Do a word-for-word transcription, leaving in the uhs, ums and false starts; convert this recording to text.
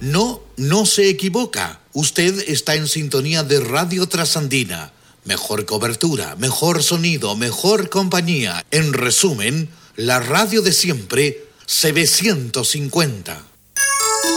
No, no se equivoca. Usted está en sintonía de Radio Trasandina. Mejor cobertura, mejor sonido, mejor compañía. En resumen, la radio de siempre, C B ciento cincuenta.